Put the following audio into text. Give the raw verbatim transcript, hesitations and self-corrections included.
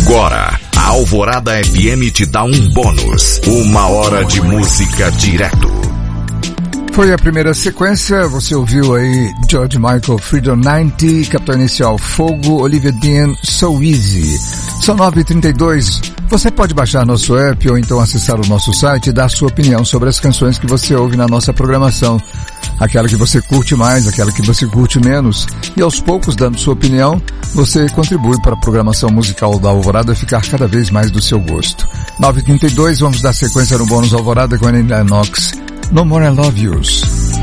Agora, a Alvorada F M te dá um bônus. Uma hora de música direto. Foi a primeira sequência, você ouviu aí George Michael, Freedom noventa, Capitão Inicial, Fogo, Olivia Dean, So Easy. São nove e trinta e dois. Você pode baixar nosso app ou então acessar o nosso site e dar sua opinião sobre as canções que você ouve na nossa programação. Aquela que você curte mais, aquela que você curte menos. E aos poucos, dando sua opinião, você contribui para a programação musical da Alvorada ficar cada vez mais do seu gosto. nove e trinta e dois, vamos dar sequência no bônus Alvorada com a Annie Lennox. No More I Love Yous.